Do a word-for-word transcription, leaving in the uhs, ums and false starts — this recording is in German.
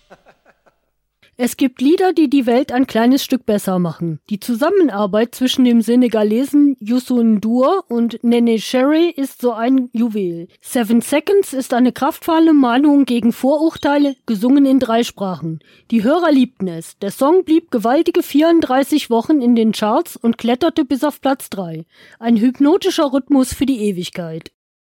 Es gibt Lieder, die die Welt ein kleines Stück besser machen. Die Zusammenarbeit zwischen dem Senegalesen Youssou N'Dour und Néné Cherry ist so ein Juwel. Seven Seconds ist eine kraftvolle Mahnung gegen Vorurteile, gesungen in drei Sprachen. Die Hörer liebten es. Der Song blieb gewaltige vierunddreißig Wochen in den Charts und kletterte bis auf Platz drei. Ein hypnotischer Rhythmus für die Ewigkeit.